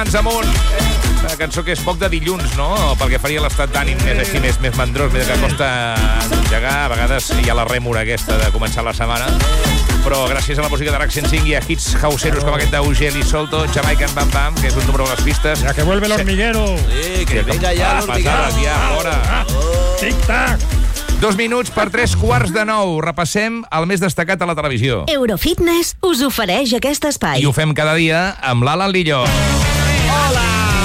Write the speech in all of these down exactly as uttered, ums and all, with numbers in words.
mans amunt. Una cançó que és poc de dilluns, no? Pel que faria l'estat d'ànim més així, més, més mandrós, més que costa engegar. A vegades hi ha la rèmora aquesta de començar la setmana. Però gràcies a la música de Rack cent cinc i a hits houseeros com aquest d'Ugel i Solto, Jamaican Bam Bam, que és un número de les pistes. Ja que vuelve el hormiguero. Sí, que venga ya el hormiguero. Ja, fora. Tic-tac. Dos minuts per tres quarts de nou. Repassem el més destacat a la televisió. Eurofitness us ofereix aquest espai. I ho fem cada dia amb l'Alan Lillo. Hola!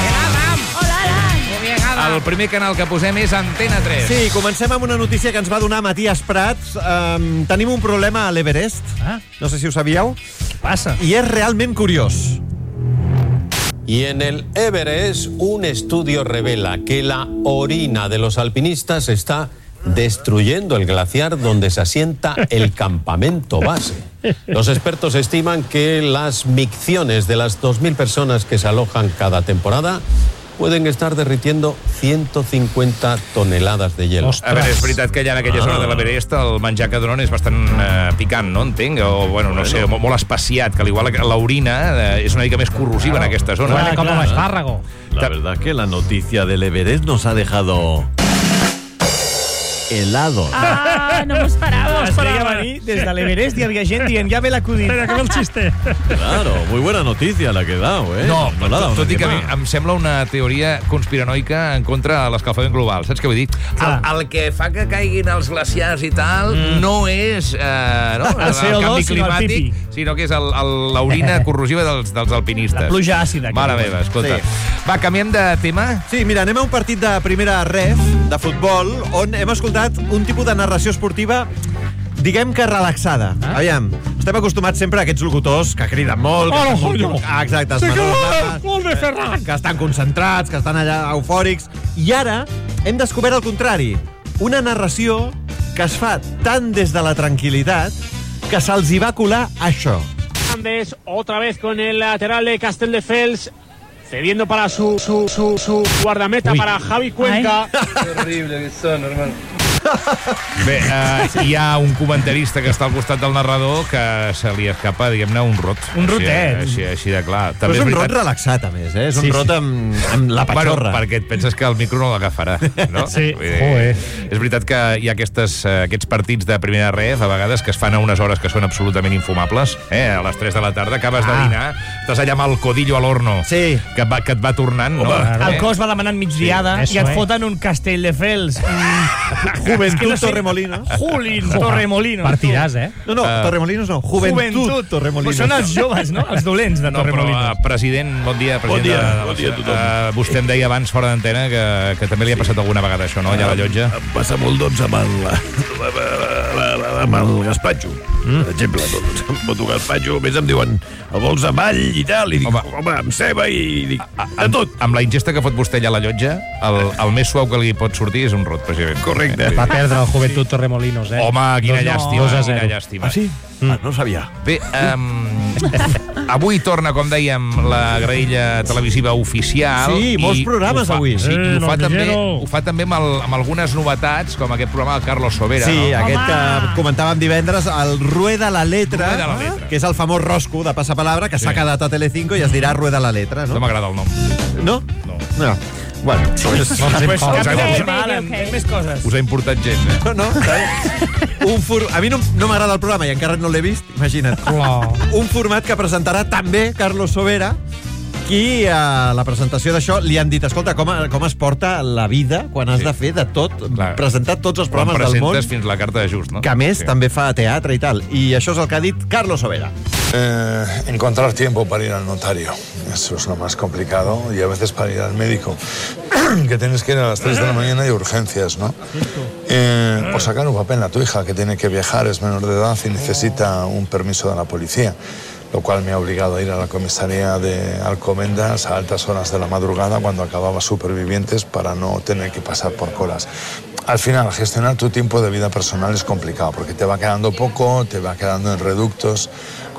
El primer canal que posem és Antena tres. Sí, comencem amb una notícia que ens va donar Matías Prats. Um, tenim un problema a l'Everest. Ah. No sé si ho sabíeu. Què passa? I és realment curiós. Y en el Everest, un estudio revela que la orina de los alpinistas está destruyendo el glaciar donde se asienta el campamento base. Los expertos estiman que las micciones de las dos mil personas que se alojan cada temporada pueden estar derritiendo ciento cincuenta toneladas de hielo. A veure, és veritat que allà en aquella zona de l'Everest el menjar que donen és bastant eh, picant, no entenc? O, bueno, no sé, molt, molt espaciat, que al igual que l'orina eh, és una mica més corrosiva en aquesta zona. Huele como espárrago. La verdad que la noticia del Everest nos ha dejado helados. Ah, no m'ho esperava. Es veia venir des de l'Everest i hi havia gent dient ja ve l'acudit. Espera, que ve el xiste. Claro, muy buena noticia la que he dado, ¿eh? No, no l'ha dado tot i que a mi nadie más. em sembla una teoria conspiranoica en contra de l'escalfament global. Saps què vull dir? El, el que fa que caiguin els glaciars i tal mm. no és eh, no, El C O dos, canvi sinó el climàtic, pipi. sinó que és el, el, l'orina corrosiva dels, dels alpinistes. La pluja àcida. Mare meva, escolta. Sí. Va, canviem de tema. Sí, mira, anem a un partit de primera ref, de futbol, on hem escoltat un tipus de narració esportiva, diguem que relaxada. Ah? Aviam, estem acostumats sempre a aquests locutors que criden molt, que, Oh, estan, no. ah, exacte, Sí, es que- manen gol de Ferran. que estan concentrats, que estan allà eufòrics. I ara hem descobert el contrari. Una narració que es fa tant des de la tranquil·litat que se'ls hi va colar això. Hernández, otra vez con el lateral de Castelldefels, cediendo para su, su, su, su guardameta, Uy. para Javi Cuenca. Bé, eh, hi ha un comentarista que està al costat del narrador que se li escapa, diguem-ne, un rot. Un rotet. Així, així, així de clar. Però és un rot veritat- relaxat, a més, eh? És un Sí, rot amb, amb la patxorra. Bueno, perquè et penses que el micro no l'agafarà, no? Sí. Vull dir, Joder. és veritat que hi ha aquestes, eh, aquests partits de primera ref, a vegades, que es fan a unes hores que són absolutament infumables. Eh? A les tres de la tarda acabes Ah. de dinar, estàs allà amb el codillo a l'horno, Sí. que, et va, que et va tornant, no? claro. El cos va demanant migdiada Sí, i et eso, eh. foten un Castelldefels. Mm, Juventud no sé- Torremolinos. Julin Torremolinos. Partidàs, eh? No, no, Uh, Torremolinos no. Juventud Torremolinos. Pues són els joves, no? Els dolents de No, però, Torremolinos. eh, president, bon dia. President Bon dia, de, de bon dia a tothom. Uh, vostè em deia abans, fora d'antena, que, que també li ha passat alguna vegada això, no?, allà a la llotja. Em passa molt, doncs, amb el, amb el gaspatxo. Mm. Per exemple, doncs, em foto gaspatxo, a més em diuen, el vols amb all i tal, i dic, Home. home, home amb ceba i dic, de tot. Amb la ingesta que fot vostè allà a la llotja, el, el més suau que li pot sortir és un rot, president. Correcte. Va perdre el Juventud Torremolinos, eh? Home, quina Dos- llàstima, dos a quina zero. llàstima. Ah, sí? Mm. Ah, no ho sabia. Bé, um, avui torna, com dèiem, la graella televisiva oficial. Sí, molts i programes ho fa, avui. Sí, Eh, i ho fa, també, l'Hormiguero. ho fa també amb, el, amb algunes novetats, com aquest programa del Carlos Sobera. Sí, no? aquest que comentàvem divendres, el Rueda la Letra, Rueda la Letra. que és el famós rosco de Passapalabra, que s'ha quedat a Telecinco i es dirà Rueda la Letra, No no? m'agrada el nom. No? No. No. Bueno, pues, No ens hem Pues pausat. canvia us- de tema, Alan. ok. Més coses. Us ha importat gent, eh? no, no. Un for... A mi no, no m'agrada el programa i encara no l'he vist, imagina't. Clar. Un format que presentarà també Carlos Sobera, qui a la presentació d'això li han dit, escolta, com, com es porta la vida quan has Sí. de fer de tot, Clar. presentar tots els Quan programes del món, presentes fins la carta de just, no? que a més Sí. també fa teatre i tal. I això és el que ha dit Carlos Sobera. Eh, encontrar tiempo para ir al notario. Eso es lo más complicado. Y a veces para ir al médico, que tienes que ir a las tres de la mañana y urgencias, ¿no? Eh, o sacar un papel a tu hija que tiene que viajar, es menor de edad y necesita un permiso de la policía, lo cual me ha obligado a ir a la comisaría de Alcobendas a altas horas de la madrugada cuando acababa Supervivientes para no tener que pasar por colas. Al final, gestionar tu tiempo de vida personal es complicado porque te va quedando poco, te va quedando en reductos.